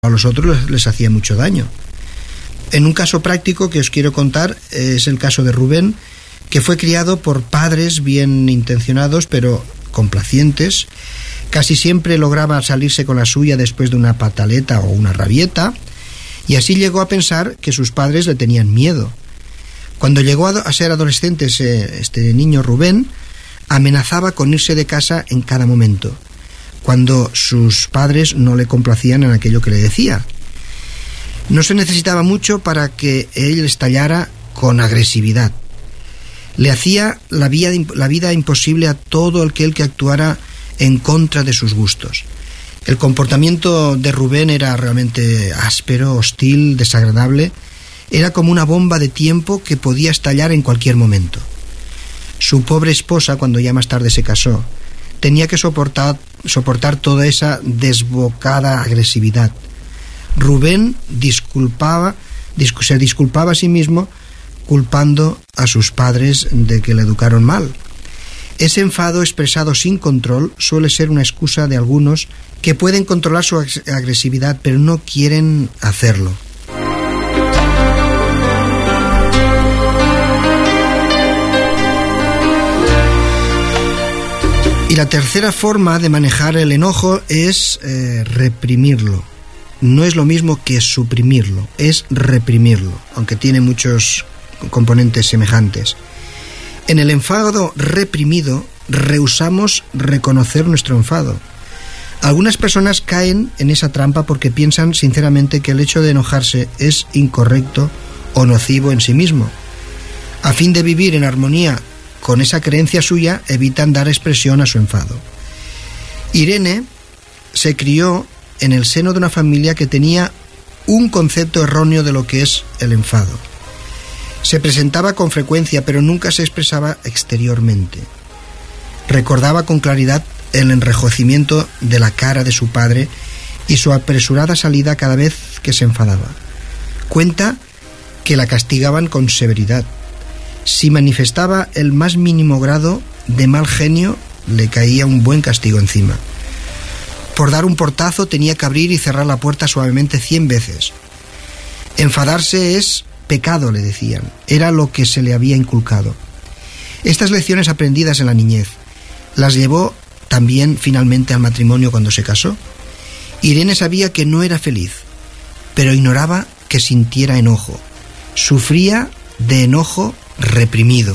a los otros les hacía mucho daño. En un caso práctico que os quiero contar es el caso de Rubén, que fue criado por padres bien intencionados pero complacientes. Casi siempre lograba salirse con la suya después de una pataleta o una rabieta, y así llegó a pensar que sus padres le tenían miedo. Cuando llegó a ser adolescente este niño Rubén, amenazaba con irse de casa en cada momento, cuando sus padres no le complacían en aquello que le decía. No se necesitaba mucho para que él estallara con agresividad. Le hacía la vida imposible a todo aquel que actuara en contra de sus gustos. El comportamiento de Rubén era realmente áspero, hostil, desagradable. Era como una bomba de tiempo que podía estallar en cualquier momento. Su pobre esposa, cuando ya más tarde se casó, tenía que soportar toda esa desbocada agresividad. Rubén se disculpaba a sí mismo, culpando a sus padres de que le educaron mal. Ese enfado expresado sin control suele ser una excusa de algunos que pueden controlar su agresividad, pero no quieren hacerlo. Y la tercera forma de manejar el enojo es reprimirlo. No es lo mismo que suprimirlo, es reprimirlo, aunque tiene muchos componentes semejantes. En el enfado reprimido, rehusamos reconocer nuestro enfado. Algunas personas caen en esa trampa porque piensan sinceramente que el hecho de enojarse es incorrecto o nocivo en sí mismo. A fin de vivir en armonía con esa creencia suya, evitan dar expresión a su enfado. Irene se crió en el seno de una familia que tenía un concepto erróneo de lo que es el enfado. Se presentaba con frecuencia, pero nunca se expresaba exteriormente. Recordaba con claridad el enrojecimiento de la cara de su padre y su apresurada salida cada vez que se enfadaba. Cuenta que la castigaban con severidad. Si manifestaba el más mínimo grado de mal genio, le caía un buen castigo encima. Por dar un portazo tenía que abrir y cerrar la puerta suavemente 100 veces. Enfadarse es pecado, le decían. Era lo que se le había inculcado. Estas lecciones aprendidas en la niñez las llevó también finalmente al matrimonio cuando se casó. Irene sabía que no era feliz, pero ignoraba que sintiera enojo. Sufría de enojo reprimido.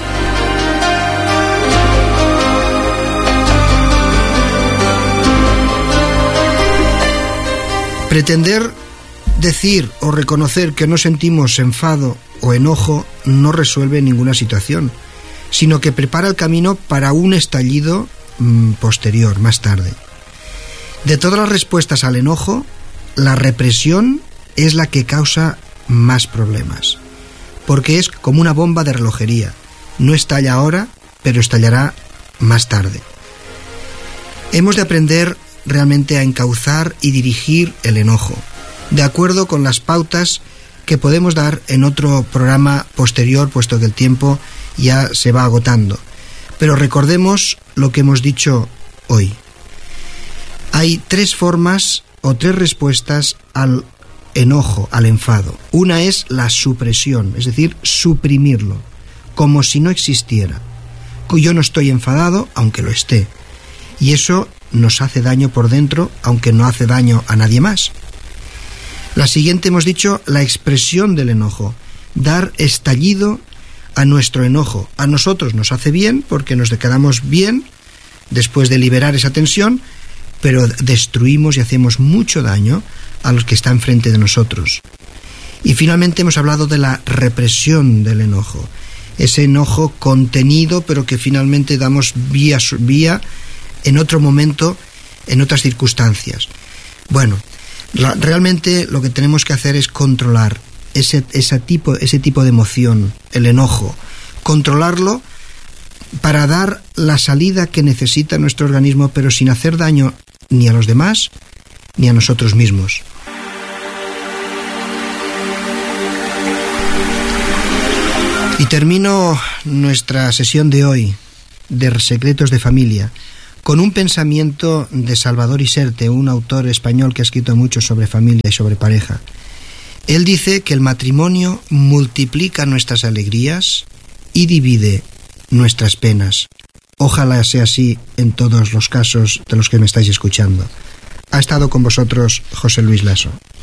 Pretender decir o reconocer que no sentimos enfado o enojo no resuelve ninguna situación, sino que prepara el camino para un estallido posterior, más tarde. De todas las respuestas al enojo, la represión es la que causa más problemas, porque es como una bomba de relojería. No estalla ahora, pero estallará más tarde. Hemos de aprender realmente a encauzar y dirigir el enojo, de acuerdo con las pautas que podemos dar en otro programa posterior, puesto que el tiempo ya se va agotando. Pero recordemos lo que hemos dicho hoy. Hay 3 formas o 3 respuestas al enojo, al enfado. Una es la supresión, es decir, suprimirlo, como si no existiera. Yo no estoy enfadado, aunque lo esté. Y eso nos hace daño por dentro, aunque no hace daño a nadie más. La siguiente hemos dicho la expresión del enojo, dar estallido a nuestro enojo. A nosotros nos hace bien porque nos quedamos bien después de liberar esa tensión, pero destruimos y hacemos mucho daño a los que están frente de nosotros. Y finalmente hemos hablado de la represión del enojo, ese enojo contenido, pero que finalmente damos vía en otro momento, en otras circunstancias. Bueno, realmente lo que tenemos que hacer es controlar ese tipo de emoción, el enojo, controlarlo para dar la salida que necesita nuestro organismo, pero sin hacer daño ni a los demás ni a nosotros mismos. Y termino nuestra sesión de hoy de Secretos de Familia con un pensamiento de Salvador Iserte, un autor español que ha escrito mucho sobre familia y sobre pareja. Él dice que el matrimonio multiplica nuestras alegrías y divide nuestras penas. Ojalá sea así en todos los casos de los que me estáis escuchando. Ha estado con vosotros José Luis Lasso.